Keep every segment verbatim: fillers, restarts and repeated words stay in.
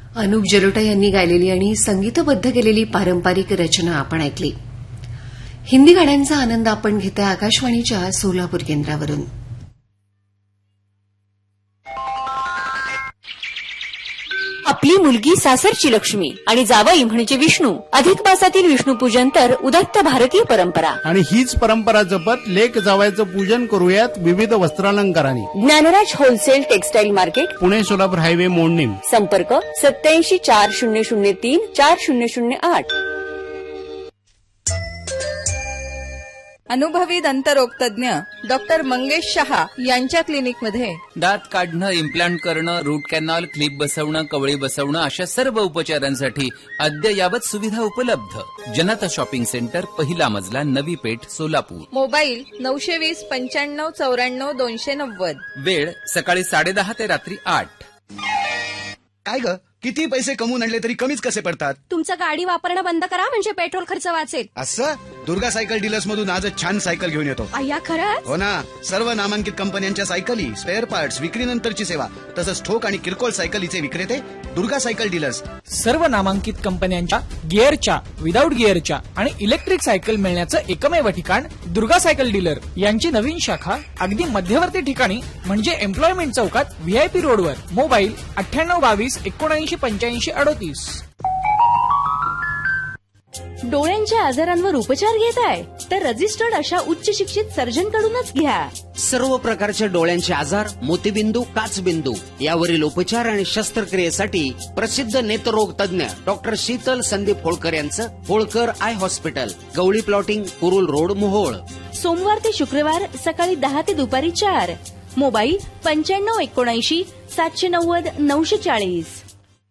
अनुप जलोटा यांनी गायलेली आणि संगीतबद्ध केलेली पारंपरिक रचना आपण ऐकली. हिंदी गाण्यांचा आनंद आपण घेतोय आकाशवाणीच्या सोलापूर केंद्रावरून. आपली मुलगी सासरची लक्ष्मी आणि जावई म्हणजे विष्णू. अधिक मासातील विष्णूपूजन तर उदात्त भारतीय परंपरा. आणि हीच परंपरा जपत लेक जावयाचं पूजन करूयात विविध वस्त्रालंकारांनी. Dnyanraj wholesale textile market, Pune Solapur highway मोडणीम. संपर्क सत्याऐंशी चार शून्य शून्य तीन चार शून्य शून्य आठ. अनुभवी दंतरोग तज्ञ डॉक्टर मंगेश शहा यांच्या क्लिनिकमध्ये दात काढणं, इम्प्लांट करणं, रूट कॅनॉल, क्लिप बसवणं, कवळी बसवणं अशा सर्व उपचारांसाठी अद्ययावत सुविधा उपलब्ध. जनता शॉपिंग सेंटर, पहिला मजला, नवी पेठ, सोलापूर. मोबाईल नऊशे वीस पंच्याण्णव चौऱ्याण्णव दोनशे नव्वद. वेळ सकाळी साडेदहा ते रात्री आठ. काय ग, किती पैसे कमवून आणले तरी कमीच कसे पडतात? तुमचं गाडी वापरणं बंद करा म्हणजे पेट्रोल खर्च वाचेल. असं दुर्गा सायकल डीलर्स मधून आजच छान सायकल घेऊन येतो. अय्या खरंच? हो ना, सर्व नामांकित कंपन्यांच्या सायकली, स्पेअर पार्ट्स, विक्रीनंतरची सेवा, तसंच ठोक आणि किरकोळ सायकलीचे विक्रेते दुर्गा सायकल डीलर्स. सर्व नामांकित कंपन्यांच्या गिअरच्या, विदाऊट गिअरच्या आणि इलेक्ट्रिक सायकल मिळण्याचं एकमेव ठिकाण दुर्गा सायकल डीलर. यांची नवीन शाखा अगदी मध्यवर्ती ठिकाणी म्हणजे एम्प्लॉयमेंट चौकात व्हीआयपी रोडवर. मोबाईल अठ्ठ्याण्णव बावीस एकोणऐंशी पंच्याऐंशी अडोतीस. डोळ्यांच्या आजारांवर उपचार घेताय तर रजिस्टर्ड अशा उच्च शिक्षित सर्जन कडूनच घ्या. सर्व प्रकारच्या डोळ्यांचे आजार, मोतीबिंदू, काचबिंदू यावरील उपचार आणि शस्त्रक्रियेसाठी प्रसिद्ध नेत्ररोग तज्ञ डॉक्टर शीतल संदीप होळकर यांचं Holkar I hospital, Gawali plotting, Kurul road, Mohol. सोमवार ते शुक्रवार सकाळी दहा ते दुपारी चार. मोबाईल पंच्याण्णव एकोणऐंशी सातशे नव्वद नऊशे चाळीस.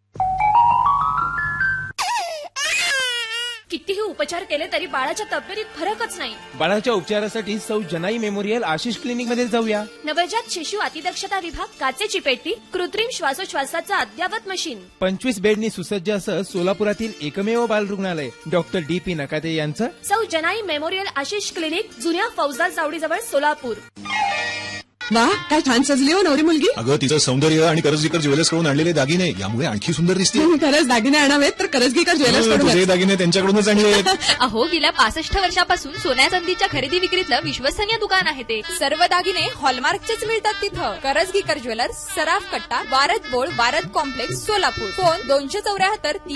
कितीही उपचार केले तरी बाळाच्या तब्येतीत फरकच नाही. बाळाच्या उपचारासाठी सौ जनाई मेमोरियल आशिष क्लिनिक मध्ये जाऊया. नवजात शिशु अतिदक्षता विभाग, काचेची पेटी, कृत्रिम श्वासोच्छवासाचं अद्ययावत मशीन, पंचवीस बेडनी सुसज्ज असं सोलापुरातील एकमेव बाल रुग्णालय डॉक्टर डी पी नकाते यांचं. सौ जनाई मेमोरियल आशिष क्लिनिक, जुन्या फौजदार चावडीजवळ, सोलापूर. वा, काय छान सजली हो नवरी मुलगी. अगं, तिचं सौंदर्य आणि करजगीकर ज्वेलर्स कडून आणलेले दागिने यामुळे आणखी सुंदर दिसते. खरंच दागिने आणावेत तर करजगीकर ज्वेलर्स कडून. तुझे दागिने त्यांच्याकडूनच आणले. अहो, गेल्या पासष्ट वर्षापासून सोन्या चांदीच्या खरेदी विक्रीतलं विश्वसनीय दुकान आहे ते. सर्व दागिने हॉलमार्कचेच मिळतात तिथं. करजगीकर ज्वेलर्स, सराफ कट्टा, Word बोळ, Word complex, Solapur. Phone दोनशे चौऱ्याहत्तर